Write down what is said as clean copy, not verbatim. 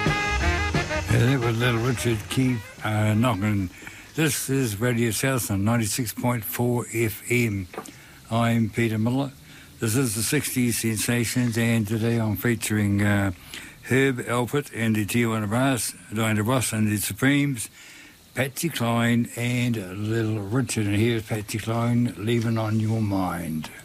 That was Little Richard Keep knocking. This is Radio Southland 96.4 FM. I'm Peter Miller. This is the 60s Sensations, and today I'm featuring Herb Alpert and the Tijuana Brass, Diana Ross and the Supremes, Patsy Cline and Little Richard. And here's Patsy Cline, Leaving on Your Mind.